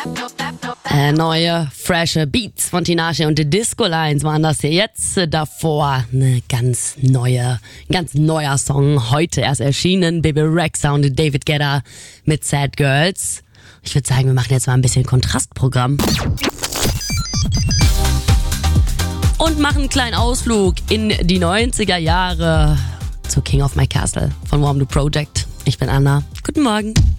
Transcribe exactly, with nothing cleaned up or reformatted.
Äh, neue, frische Beats von Tinashe und The Disco Lines waren das hier jetzt. Davor eine ganz neue, ganz neuer Song, heute erst erschienen. Bebe Rexha und David Guetta mit Sad Girls. Ich würde sagen, wir machen jetzt mal ein bisschen Kontrastprogramm. Und machen einen kleinen Ausflug in die neunziger Jahre zu King of My Castle von Warm the Project. Ich bin Anna. Guten Morgen.